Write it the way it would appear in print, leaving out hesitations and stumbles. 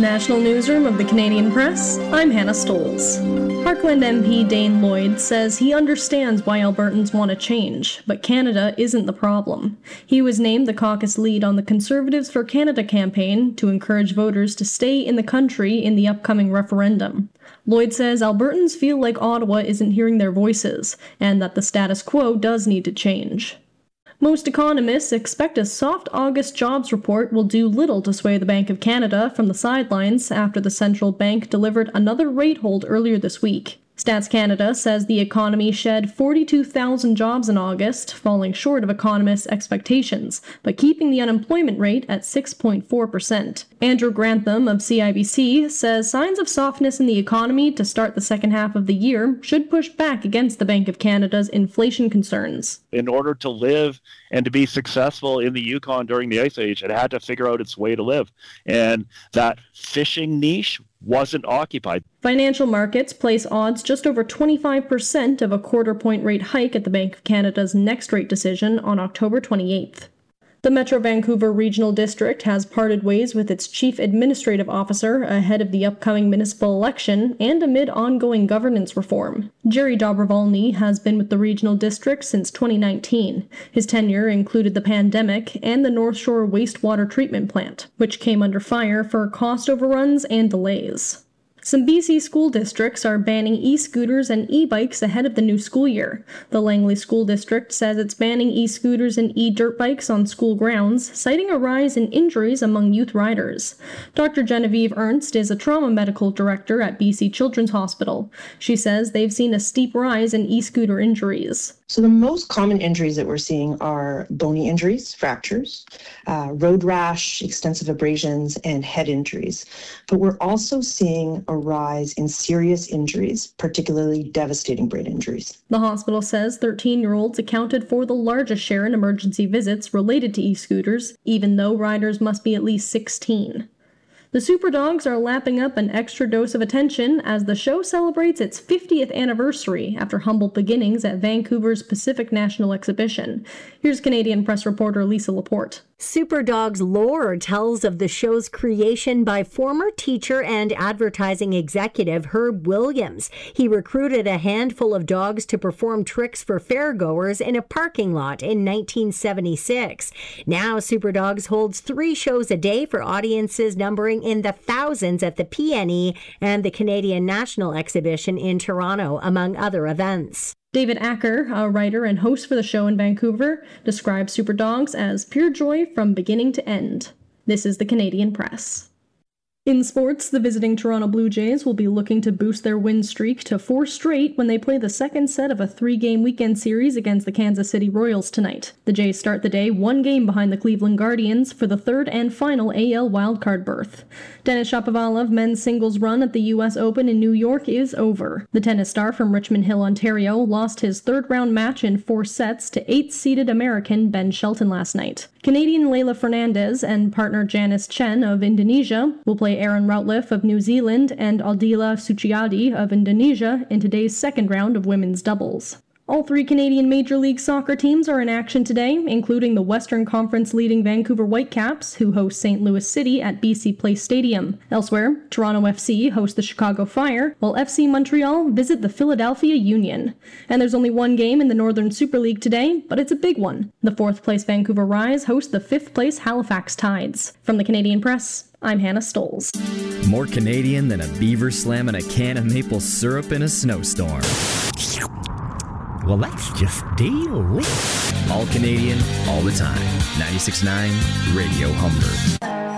National Newsroom of the Canadian Press, I'm Hannah Stolz. Parkland MP Dane Lloyd says he understands why Albertans want to change, but Canada isn't the problem. He was named the caucus lead on the Conservatives for Canada campaign to encourage voters to stay in the country in the upcoming referendum. Lloyd says Albertans feel like Ottawa isn't hearing their voices, and that the status quo does need to change. Most economists expect a soft August jobs report will do little to sway the Bank of Canada from the sidelines after the central bank delivered another rate hold earlier this week. Stats Canada says the economy shed 42,000 jobs in August, falling short of economists' expectations, but keeping the unemployment rate at 6.4%. Andrew Grantham of CIBC says signs of softness in the economy to start the second half of the year should push back against the Bank of Canada's inflation concerns. In order to live and to be successful in the Yukon during the Ice Age, it had to figure out its way to live. And that fishing niche wasn't occupied. Financial markets place odds just over 25% of a quarter-point rate hike at the Bank of Canada's next rate decision on October 28th. The Metro Vancouver Regional District has parted ways with its chief administrative officer ahead of the upcoming municipal election and amid ongoing governance reform. Jerry Dobrovolny has been with the regional district since 2019. His tenure included the pandemic and the North Shore wastewater treatment plant, which came under fire for cost overruns and delays. Some BC school districts are banning e-scooters and e-bikes ahead of the new school year. The Langley School District says it's banning e-scooters and e-dirt bikes on school grounds, citing a rise in injuries among youth riders. Dr. Genevieve Ernst is a trauma medical director at BC Children's Hospital. She says they've seen a steep rise in e-scooter injuries. So the most common injuries that we're seeing are bony injuries, fractures, road rash, extensive abrasions, and head injuries. But we're also seeing a rise in serious injuries, particularly devastating brain injuries. The hospital says 13-year-olds accounted for the largest share in emergency visits related to e-scooters, even though riders must be at least 16. The Superdogs are lapping up an extra dose of attention as the show celebrates its 50th anniversary after humble beginnings at Vancouver's Pacific National Exhibition. Here's Canadian Press reporter Lisa Laporte. Superdogs lore tells of the show's creation by former teacher and advertising executive Herb Williams. He recruited a handful of dogs to perform tricks for fairgoers in a parking lot in 1976. Now Superdogs holds 3 shows a day for audiences numbering in the thousands at the PNE and the Canadian National Exhibition in Toronto, among other events. David Acker, a writer and host for the show in Vancouver, describes Superdogs as pure joy from beginning to end. This is the Canadian Press. In sports, the visiting Toronto Blue Jays will be looking to boost their win streak to 4 straight when they play the second set of a 3-game weekend series against the Kansas City Royals tonight. The Jays start the day 1 game behind the Cleveland Guardians for the 3rd and final AL wildcard berth. Denis Shapovalov men's singles run at the U.S. Open in New York is over. The tennis star from Richmond Hill, Ontario, lost his 3rd-round match in 4 sets to 8th-seeded American Ben Shelton last night. Canadian Leylah Fernandez and partner Janice Chen of Indonesia will play Aaron Routliffe of New Zealand and Aldila Suciadi of Indonesia in today's second round of women's doubles. All 3 Canadian Major League Soccer teams are in action today, including the Western Conference leading Vancouver Whitecaps, who host St. Louis City at BC Place Stadium. Elsewhere, Toronto FC host the Chicago Fire, while FC Montreal visit the Philadelphia Union. And there's only 1 game in the Northern Super League today, but it's a big one. The 4th place Vancouver Rise host the 5th place Halifax Tides. From the Canadian Press, I'm Hannah Stolz. More Canadian than a beaver slamming a can of maple syrup in a snowstorm. Well, that's just delicious. All Canadian, all the time. 96.9 Radio Humber.